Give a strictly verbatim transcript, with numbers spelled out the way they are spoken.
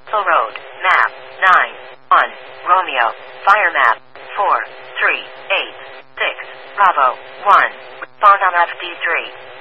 Hill Road, map, nine, one, Romeo, fire map, four, three, eight, six, Bravo, one, respond on F D three.